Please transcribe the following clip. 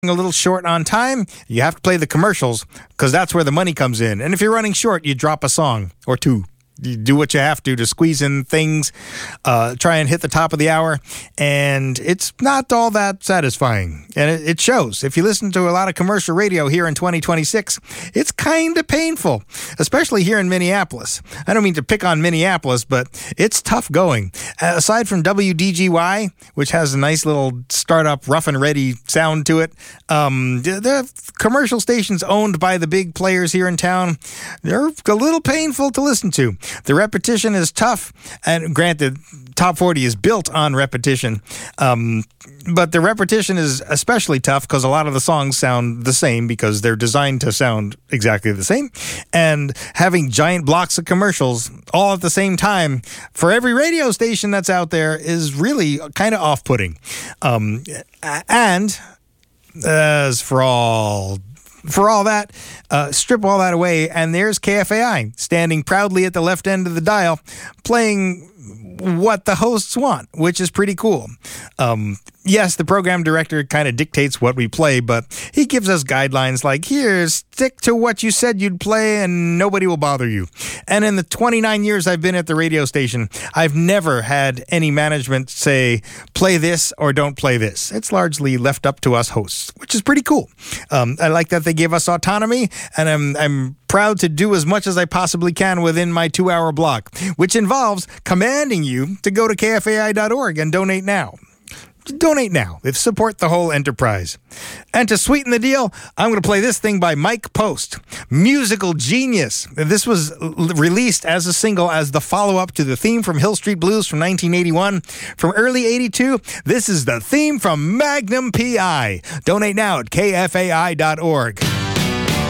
a little short on time, you have to play the commercials because that's where the money comes in. And if you're running short, you drop a song or two. You do what you have to squeeze in things, try and hit the top of the hour, and it's not all that satisfying. And it shows. If you listen to a lot of commercial radio here in 2026, it's kind of painful, especially here in Minneapolis. I don't mean to pick on Minneapolis, but it's tough going. Aside from WDGY, which has a nice little startup, rough and ready sound to it, the commercial stations owned by the big players here in town, they're a little painful to listen to. The repetition is tough, and granted, Top 40 is built on repetition, but the repetition is especially tough because a lot of the songs sound the same because they're designed to sound exactly the same, and having giant blocks of commercials all at the same time for every radio station that's out there is really kind of off-putting. And as for all that, strip all that away, and there's KFAI standing proudly at the left end of the dial, playing what the hosts want, which is pretty cool. Yes, the program director kind of dictates what we play, but he gives us guidelines like, here, stick to what you said you'd play and nobody will bother you. And in the 29 years I've been at the radio station, I've never had any management say, play this or don't play this. It's largely left up to us hosts, which is pretty cool. I like that they give us autonomy, and I'm proud to do as much as I possibly can within my 2-hour block, which involves commanding you to go to kfai.org and donate now. Donate now. Support the whole enterprise. And to sweeten the deal, I'm going to play this thing by Mike Post, Musical Genius. This was released as a single as the follow-up to the theme from Hill Street Blues from 1981. From early 82, this is the theme from Magnum P.I. Donate now at kfai.org.